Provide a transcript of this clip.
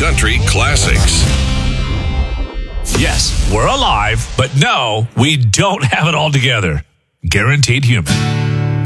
country classics. Yes, we're alive, but no, we don't have it all together. Guaranteed Human.